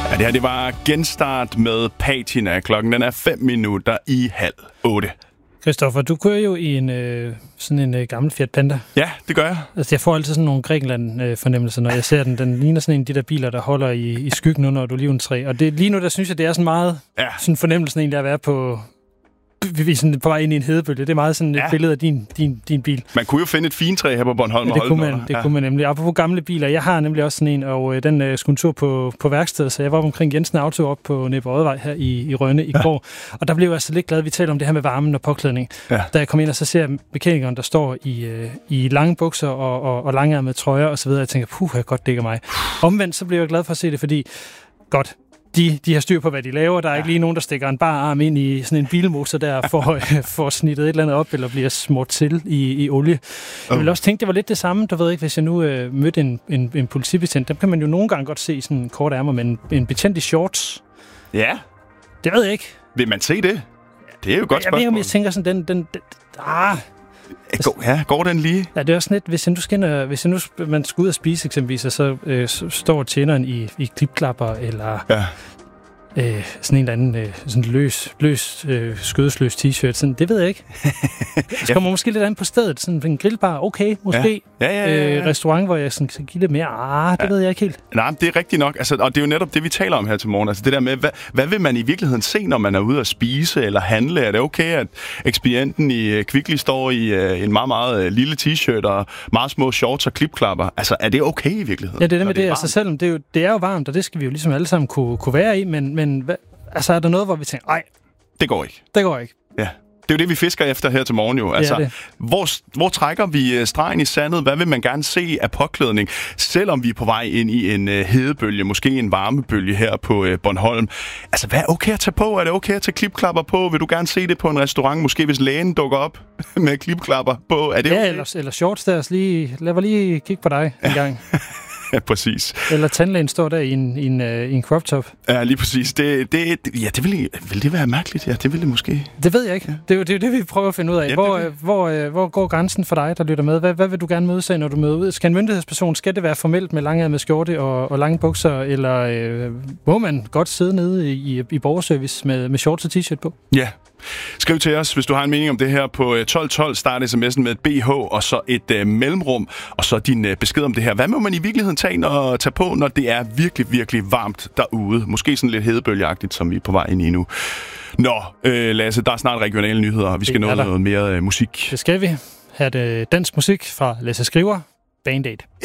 Ja, det her det var genstart med Patina. Klokken den er 7:05. Christoffer, du kører jo i sådan en gammel Fiat Panda. Ja, det gør jeg. Altså, jeg får altid sådan nogle Grækenland-fornemmelser, når jeg ser den. Den ligner sådan en af de der biler, der holder i skyggen under et oliventræ. Og lige nu, der synes jeg, det er sådan meget sådan fornemmelsen egentlig at være på vej ind i en hedebølge. Det er meget sådan et billede af din bil. Man kunne jo finde et fintræ her på Bornholm. Ja, det kunne man nemlig. Apropos gamle biler, jeg har nemlig også sådan en, og den skulle en tur på værkstedet, så jeg var omkring Jensen Auto op på Næborødevej her i Rønne i går. Og der blev jeg altså lidt glad, vi taler om det her med varmen og påklædning. Ja. Da jeg kom ind, og så ser jeg mekanikeren, der står i lange bukser og langærmede trøjer osv., og jeg tænker, jeg godt dækker mig. Omvendt, så blev jeg glad for at se det, fordi de har styr på, hvad de laver. Der er ikke lige nogen, der stikker en bar arm ind i sådan en bilmotor, der får snittet et eller andet op, eller bliver smurt til i olie. Jeg vil også tænke, det var lidt det samme. Du ved ikke, hvis jeg nu mødte en politibetjent, dem kan man jo nogle gange godt se i sådan en kort ærmer, men en betjent i shorts. Ja. Det ved jeg ikke. Vil man se det? Det er jo et godt spørgsmål. Jeg tænker sådan, Går den lige? Ja, det er også lidt, hvis man skal ud og spise eksempelvis, og så står tjeneren i klipklapper, eller sådan en eller anden sådan løs skødesløs t-shirt. Sådan, det ved jeg ikke. Så kommer måske lidt an på stedet. Sådan en grillbar, okay, måske. Restaurant, hvor jeg sådan, kan give lidt mere. Det ved jeg ikke helt. Nej, det er rigtigt nok. Altså, og det er jo netop det, vi taler om her til morgen. Altså, det der med, hvad vil man i virkeligheden se, når man er ude at spise eller handle? Er det okay, at ekspedienten i Kvickly står i en meget, meget lille t-shirt og meget små shorts og klipklapper? Altså, er det okay i virkeligheden? Ja, det er det med det. Altså, selvom det er jo varmt, og det skal vi jo ligesom alle sammen kunne være i, men altså, er der noget, hvor vi tænker, nej, det går ikke. Det går ikke. Ja. Det er jo det, vi fisker efter her til morgen jo. Altså, hvor trækker vi stregen i sandet? Hvad vil man gerne se af påklædning, selvom vi er på vej ind i en hedebølge, måske en varmebølge her på Bornholm? Altså, hvad er okay at tage på? Er det okay at tage klipklapper på? Vil du gerne se det på en restaurant? Måske hvis lægen dukker op med klipklapper på? Er det okay? Eller shorts der. Lad mig lige kigge på dig en gang. Ja, præcis. Eller tandlægen står der i en crop top. Ja, lige præcis. Det vil det være mærkeligt? Ja, det vil det måske. Det ved jeg ikke. Det er jo det, vi prøver at finde ud af. Hvor går grænsen for dig, der lytter med? Hvad vil du gerne møde sig, når du møder ud? Skal en myndighedsperson, skal det være formelt med langærmet skjorte og lange bukser, eller må man godt sidde nede i borgerservice med shorts og t-shirt på? Ja. Skriv til os, hvis du har en mening om det her på 1212. Start sms'en med et BH og så et mellemrum, og så din besked om det her. Hvad må man i virkeligheden tage på, når det er virkelig, virkelig varmt derude? Måske sådan lidt hedebølgeagtigt, som vi er på vej ind i nu. Nå, Lasse, der er snart regionale nyheder, og vi skal nå noget mere musik. Det skal vi. Her er det dansk musik fra Lasse Skriver, Band-Aid.